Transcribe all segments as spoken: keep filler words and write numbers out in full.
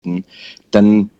dann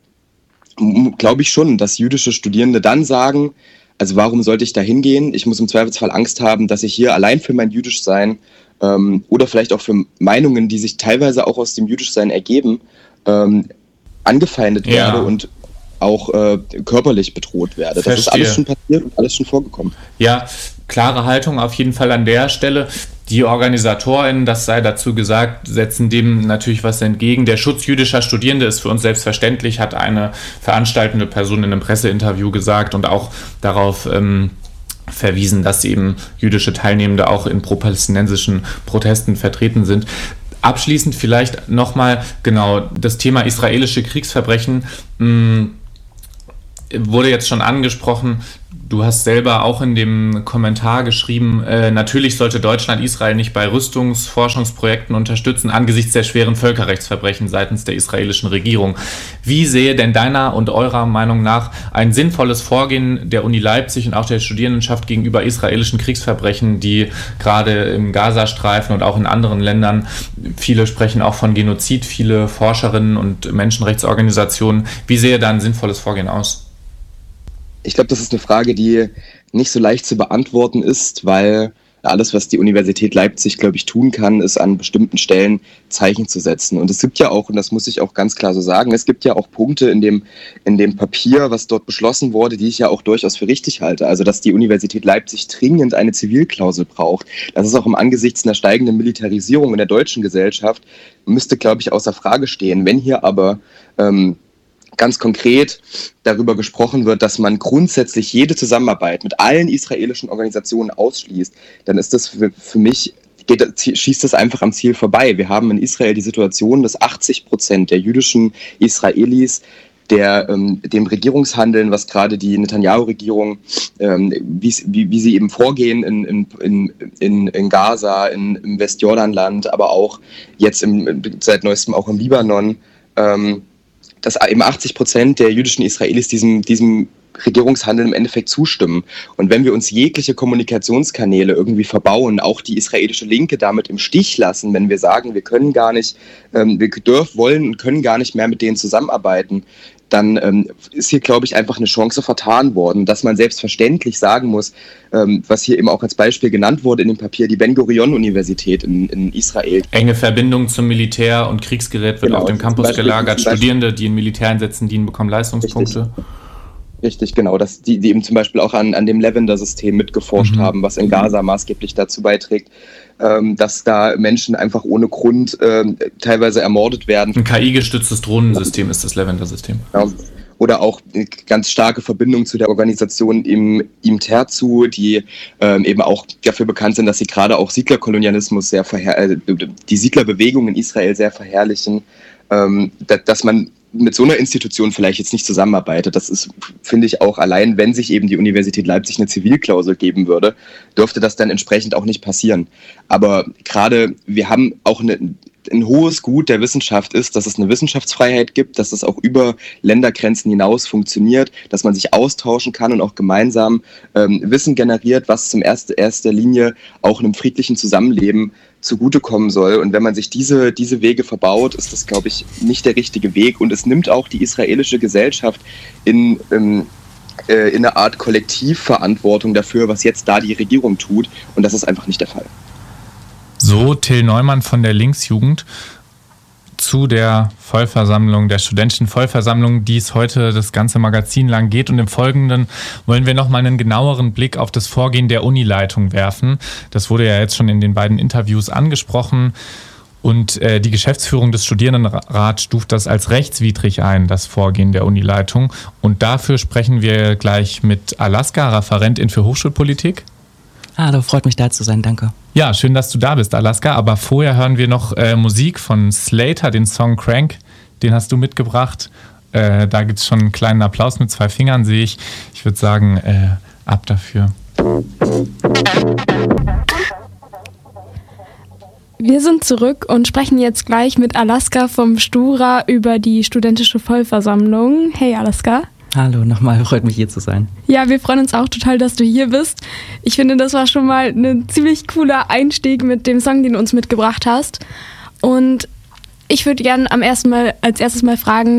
glaube ich schon, dass jüdische Studierende dann sagen, also warum sollte ich da hingehen? Ich muss im Zweifelsfall Angst haben, dass ich hier allein für mein Jüdischsein ähm, oder vielleicht auch für Meinungen, die sich teilweise auch aus dem Jüdischsein ergeben, ähm, angefeindet ja. werde und auch äh, körperlich bedroht werde. Verstehe. Das ist alles schon passiert und alles schon vorgekommen. Ja, klare Haltung auf jeden Fall an der Stelle. Die OrganisatorInnen, das sei dazu gesagt, setzen dem natürlich was entgegen. Der Schutz jüdischer Studierende ist für uns selbstverständlich, hat eine veranstaltende Person in einem Presseinterview gesagt und auch darauf ähm, verwiesen, dass eben jüdische Teilnehmende auch in pro-palästinensischen Protesten vertreten sind. Abschließend vielleicht nochmal, genau, das Thema israelische Kriegsverbrechen mh, wurde jetzt schon angesprochen. Du hast selber auch in dem Kommentar geschrieben, äh, natürlich sollte Deutschland Israel nicht bei Rüstungsforschungsprojekten unterstützen, angesichts der schweren Völkerrechtsverbrechen seitens der israelischen Regierung. Wie sehe denn deiner und eurer Meinung nach ein sinnvolles Vorgehen der Uni Leipzig und auch der Studierendenschaft gegenüber israelischen Kriegsverbrechen, die gerade im Gazastreifen und auch in anderen Ländern, viele sprechen auch von Genozid, viele Forscherinnen und Menschenrechtsorganisationen, wie sehe da ein sinnvolles Vorgehen aus? Ich glaube, das ist eine Frage, die nicht so leicht zu beantworten ist, weil alles, was die Universität Leipzig, glaube ich, tun kann, ist an bestimmten Stellen Zeichen zu setzen. Und es gibt ja auch, und das muss ich auch ganz klar so sagen, es gibt ja auch Punkte in dem, in dem Papier, was dort beschlossen wurde, die ich ja auch durchaus für richtig halte. Also, dass die Universität Leipzig dringend eine Zivilklausel braucht. Das ist auch im Angesichts einer steigenden Militarisierung in der deutschen Gesellschaft, müsste, glaube ich, außer Frage stehen. Wenn hier aber ähm, ganz konkret darüber gesprochen wird, dass man grundsätzlich jede Zusammenarbeit mit allen israelischen Organisationen ausschließt, dann ist das für, für mich, geht, schießt das einfach am Ziel vorbei. Wir haben in Israel die Situation, dass achtzig Prozent der jüdischen Israelis der, ähm, dem Regierungshandeln, was gerade die Netanyahu-Regierung, ähm, wie, wie, wie sie eben vorgehen in, in, in, in Gaza, in, im Westjordanland, aber auch jetzt im, seit neuestem auch im Libanon, ähm, dass eben achtzig Prozent der jüdischen Israelis diesem, diesem Regierungshandeln im Endeffekt zustimmen. Und wenn wir uns jegliche Kommunikationskanäle irgendwie verbauen, auch die israelische Linke damit im Stich lassen, wenn wir sagen, wir können gar nicht, ähm, wir dürfen, wollen und können gar nicht mehr mit denen zusammenarbeiten, dann ähm, ist hier, glaube ich, einfach eine Chance vertan worden, dass man selbstverständlich sagen muss, ähm, was hier eben auch als Beispiel genannt wurde in dem Papier, die Ben-Gurion-Universität in, in Israel. Enge Verbindung zum Militär und Kriegsgerät wird genau, auf dem Campus gelagert. Studierende, die in Militäreinsätzen dienen, bekommen Leistungspunkte. Richtig. Richtig, genau, dass die, die eben zum Beispiel auch an, an dem Lavender-System mitgeforscht mhm. haben, was in Gaza maßgeblich dazu beiträgt, ähm, dass da Menschen einfach ohne Grund ähm, teilweise ermordet werden. Ein K I-gestütztes Drohnensystem ist das Lavender-System. Genau. Oder auch eine ganz starke Verbindung zu der Organisation im, im Terzu, die ähm, eben auch dafür bekannt sind, dass sie gerade auch Siedlerkolonialismus sehr verher- äh, die Siedlerbewegung in Israel sehr verherrlichen, ähm, da, dass man mit so einer Institution vielleicht jetzt nicht zusammenarbeitet. Das ist, finde ich, auch allein, wenn sich eben die Universität Leipzig eine Zivilklausel geben würde, dürfte das dann entsprechend auch nicht passieren. Aber gerade, wir haben auch eine, ein hohes Gut der Wissenschaft ist, dass es eine Wissenschaftsfreiheit gibt, dass es auch über Ländergrenzen hinaus funktioniert, dass man sich austauschen kann und auch gemeinsam ähm, Wissen generiert, was zum ersten erster Linie auch einem friedlichen Zusammenleben zugutekommen soll. Und wenn man sich diese, diese Wege verbaut, ist das, glaube ich, nicht der richtige Weg. Und es nimmt auch die israelische Gesellschaft in, in, äh, in eine Art Kollektivverantwortung dafür, was jetzt da die Regierung tut. Und das ist einfach nicht der Fall. So Till Neumann von der Linksjugend zu der Vollversammlung, der studentischen Vollversammlung, die es heute das ganze Magazin lang geht. Und im Folgenden wollen wir nochmal einen genaueren Blick auf das Vorgehen der Unileitung werfen. Das wurde ja jetzt schon in den beiden Interviews angesprochen. Und äh, die Geschäftsführung des Studierendenrats stuft das als rechtswidrig ein, das Vorgehen der Unileitung. Und dafür sprechen wir gleich mit Alaska, Referentin für Hochschulpolitik. Hallo, freut mich da zu sein, danke. Ja, schön, dass du da bist, Alaska. Aber vorher hören wir noch äh, Musik von Slater, den Song Crank. Den hast du mitgebracht. Äh, da gibt es schon einen kleinen Applaus mit zwei Fingern, sehe ich. Ich würde sagen, äh, ab dafür. Wir sind zurück und sprechen jetzt gleich mit Alaska vom Stura über die studentische Vollversammlung. Hey, Alaska. Hallo, nochmal, freut mich hier zu sein. Ja, wir freuen uns auch total, dass du hier bist. Ich finde, das war schon mal ein ziemlich cooler Einstieg mit dem Song, den du uns mitgebracht hast. Und Ich würde gerne am ersten Mal als erstes mal fragen,